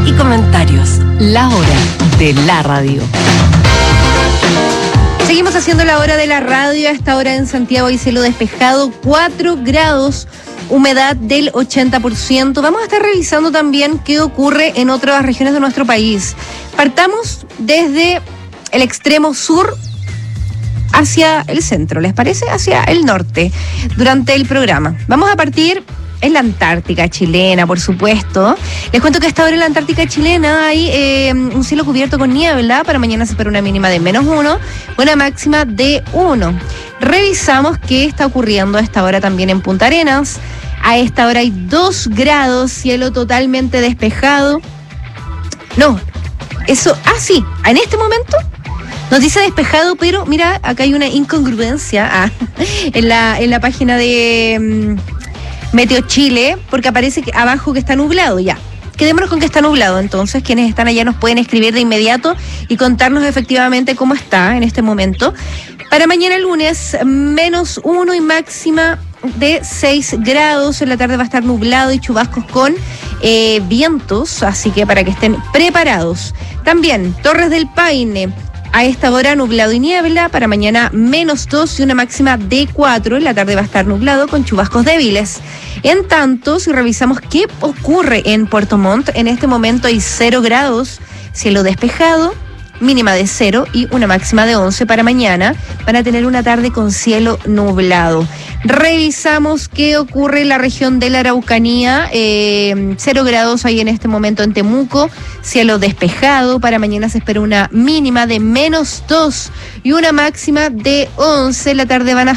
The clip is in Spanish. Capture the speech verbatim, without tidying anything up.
y comentarios. La hora de la radio. Seguimos haciendo la hora de la radio. A esta hora en Santiago hay cielo despejado, cuatro grados, humedad del ochenta por ciento. Vamos a estar revisando también qué ocurre en otras regiones de nuestro país. Partamos desde el extremo sur hacia el centro, ¿les parece? Hacia el norte, durante el programa. Vamos a partir en la Antártica chilena, por supuesto. Les cuento que a esta hora en la Antártica chilena hay eh, un cielo cubierto con niebla. Para mañana se espera una mínima de menos uno, una máxima de uno. Revisamos qué está ocurriendo a esta hora también en Punta Arenas. A esta hora hay dos grados, cielo totalmente despejado. No, eso, ah sí, en este momento nos dice despejado, pero mira, acá hay una incongruencia ah, en la, en la página de um, Meteo Chile, porque aparece que abajo que está nublado ya. Quedémonos con que está nublado, entonces quienes están allá nos pueden escribir de inmediato y contarnos efectivamente cómo está en este momento. Para mañana lunes, menos uno y máxima de seis grados. En la tarde va a estar nublado y chubascos con eh, vientos, así que para que estén preparados. También Torres del Paine, a esta hora nublado y niebla. Para mañana menos dos y una máxima de cuatro. En la tarde va a estar nublado con chubascos débiles. En tanto, si revisamos qué ocurre en Puerto Montt, en este momento hay cero grados, cielo despejado, mínima de cero y una máxima de once para mañana. Van a tener una tarde con cielo nublado. Revisamos qué ocurre en la región de la Araucanía. Eh, cero grados hay en este momento en Temuco, cielo despejado. Para mañana se espera una mínima de menos dos y una máxima de once. La tarde van a